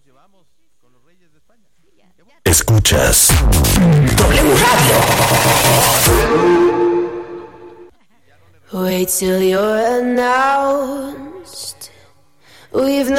Escuchas W Radio. Wait till you're announced. We've